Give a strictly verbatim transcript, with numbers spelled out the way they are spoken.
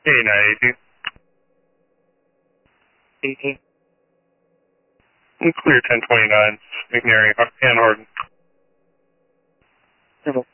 eighty-nine eighty-two. eighteen. Clear ten twenty-nine, McNary, Ann Horton. Hello.